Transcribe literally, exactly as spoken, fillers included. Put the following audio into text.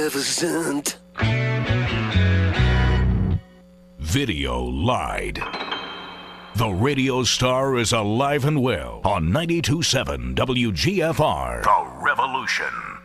Magnificent. Video lied. The radio star is alive and well on ninety-two point seven W G F R. The Revolution.